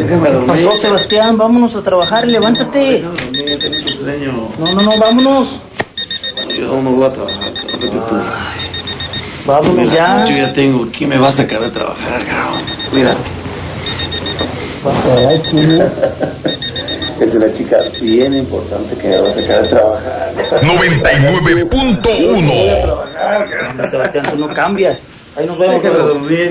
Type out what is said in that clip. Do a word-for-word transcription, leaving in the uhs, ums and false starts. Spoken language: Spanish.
¿Qué pasó, Sebastián? Vámonos a trabajar, levántate. No, no, no, tengo mucho sueño. No, no, no, vámonos. Yo no voy a trabajar, vete tú. Vámonos. Mira, ya. Yo ya tengo, ¿quién me va a sacar de trabajar, cabrón? Cuídate. Ay, ¿quién es? Es una chica bien importante que me va a sacar de trabajar. noventa y nueve punto uno. Voy a trabajar, cabrón. Sebastián, tú no cambias. Ahí nos vemos. Déjame dormir.